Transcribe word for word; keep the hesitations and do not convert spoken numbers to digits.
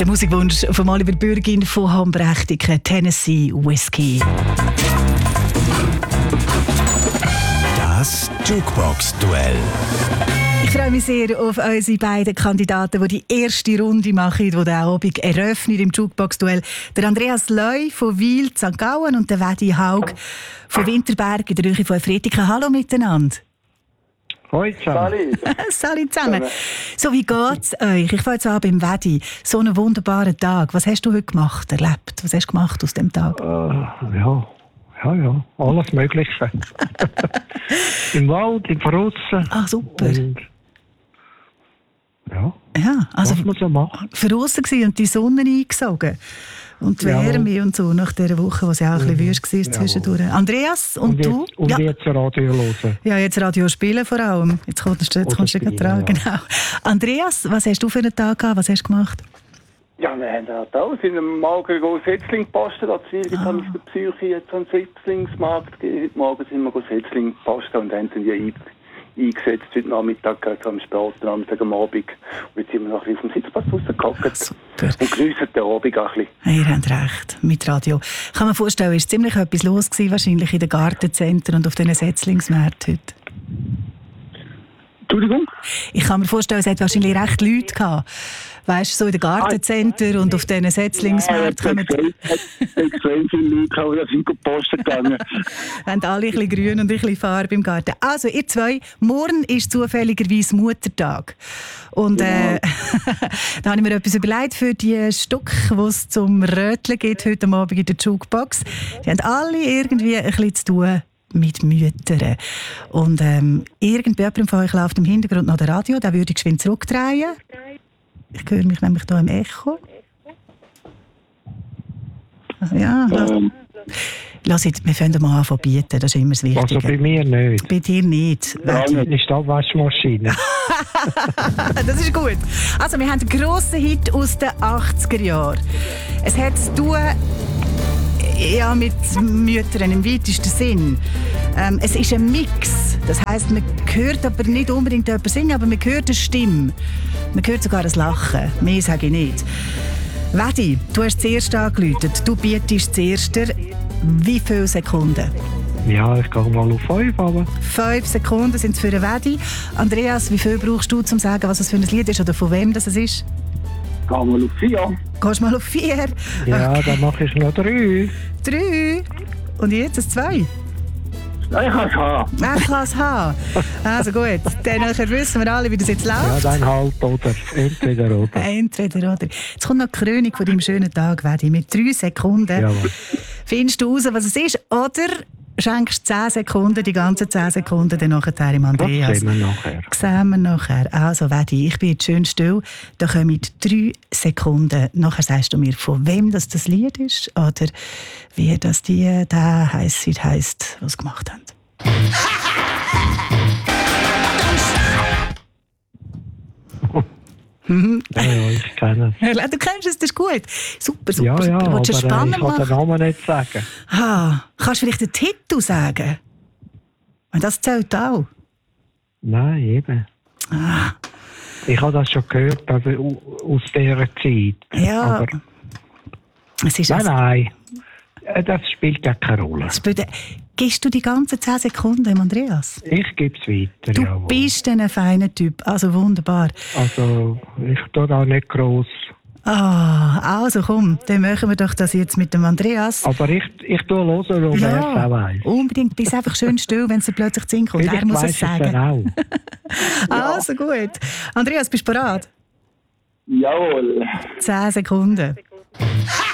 Der Musikwunsch von Oliver Bürgin von Hambrechtike, Tennessee Whiskey. Das Jukebox-Duell. Ich freue mich sehr auf unsere beiden Kandidaten, die die erste Runde machen, die den Abend eröffnen im Jukebox-Duell. Der Andreas Leu von Wil, Sankt Gallen und der Wedi Haug von Winterberg in der Nähe von Efretiken. Hallo miteinander. Hoi zusammen. Salut zusammen. So, wie geht's euch? Ich fange jetzt an beim Wedi. So einen wunderbaren Tag. Was hast du heute gemacht, erlebt? Was hast du gemacht aus dem Tag? Äh, ja, ja, ja, alles Mögliche. Im Wald, im Verrussen. Ah, super. Und, ja, ja, also was man so macht. Verrussen gewesen und die Sonne eingesogen. Und die Ja. Wärme und so, nach dieser Woche, wo es ja auch ein bisschen wüst war zwischendurch. Andreas, und, Und jetzt, du? und ja. jetzt Radio hören. ja, jetzt Radio spielen vor allem. Jetzt kommst du, jetzt Oder kommst du spielen, dran. ja. Genau. Andreas, was hast du für einen Tag gehabt? Was hast du gemacht? Ja, wir haben halt auch. Wir sind am Morgen Setzling gepostet. Da Zwiebeln Ah. haben wir der Psyche jetzt einen Setzlingsmarkt gegeben. Heute Morgen sind wir Setzling gepostet und haben dann die ein- eingesetzt. Heute Nachmittag, gerade am späten Abend, am Abend. Und jetzt sind wir noch ein bisschen auf dem Sitzplatz rausgehockt. Super. Und geniessen den Abend auch ein bisschen. Ihr habt recht, mit Radio. Ich kann mir vorstellen, es war ziemlich etwas los gewesen, wahrscheinlich in den Gartenzentren und auf diesen Setzlingsmärkten heute. Entschuldigung? Ich kann mir vorstellen, es hat wahrscheinlich recht Leute gehabt. Weißt du, so in den Gartenzentren und auf diesen Setzlingsmärkten kommen, Extrem viele Leute, die sind gepostet gegangen. haben alle ein bisschen grün und ein bisschen Farbe im Garten. Also, ihr zwei, morgen ist zufälligerweise Muttertag. Und äh, da habe ich mir etwas überlegt für die Stück, die es zum Röteln gibt heute Abend in der Jukebox. Die haben alle irgendwie ein bisschen zu tun mit Müttern. Und ähm, irgendjemand von euch läuft im Hintergrund noch das Radio, den würde ich geschwind zurückdrehen. Ich höre mich nämlich hier im Echo. Ja, Ähm, lass jetzt, wir fangen mal an zu bieten, das ist immer das Also bei Wichtige. mir nicht. Bei dir nicht. Ja, Das ist die Waschmaschine. Das ist gut. Also, wir haben einen grossen Hit aus den achtziger Jahren. Es hat zu tun ja, mit Müttern im weitesten Sinn. Ähm, es ist ein Mix. Das heisst, man hört aber nicht unbedingt jemanden singen, aber man hört eine Stimme. Man hört sogar ein Lachen. Mehr sage ich nicht. Wedi, du hast zuerst angerufen. Du bietest zuerst. Wie viele Sekunden? Ja, ich gehe mal auf fünf, aber Fünf Sekunden sind es für den Wedi. Andreas, wie viel brauchst du, um zu sagen, was es für ein Lied ist oder von wem das es ist? Gehen wir auf vier. Gehst du mal auf vier? ja, dann mache ich noch drei. Drei. Und jetzt ein zwei. Nein, ich kann es haben. Ach, ich kann es haben. Also gut, dann nachher wissen wir alle, wie das jetzt Ja, läuft. dann halt oder. Entweder oder. Entweder oder. Jetzt kommt noch die Krönung von deinem schönen Tag, Wedi. Mit drei Sekunden Jawohl. findest du raus, was es ist. Oder schenkst zehn Sekunden, die ganzen zehn Sekunden, dann nachher im Das Andreas. sehen wir nachher. Sehen wir nachher. Also, Wedi, ich bin jetzt schön still. Da kommen drei Sekunden. Nachher sagst du mir, von wem das, das Lied ist oder wie das die, der heisst, wie heisst, was gemacht haben. Ja, ja, ich kenne es. Du kennst es, das ist gut. Super, super. Ja, ja, super. aber Willst du es äh, spannend ich kann den machen? Namen nicht sagen. Ah, kannst du vielleicht den Titel sagen? Und das zählt auch. Nein, eben. Ah, Ich habe das schon gehört, also au- aus dieser Zeit. ja, Aber, es ist nein, also, nein, Äh, das spielt ja keine Rolle. es spielt- Gibst du die ganzen zehn Sekunden dem Andreas? Ich gebe es weiter, Du jawohl. bist ein feiner Typ, also wunderbar. Also, ich tue da nicht gross. Ah, also komm, dann machen wir doch das jetzt mit dem Andreas. Aber ich, ich tue hören, ob er es auch weiss. unbedingt. Bist einfach schön still, wenn es dir plötzlich zu Sinn kommt. Er Vielleicht muss weiss es es dann sagen. auch. Also gut. Andreas, bist du bereit? Jawohl. Zehn Sekunden.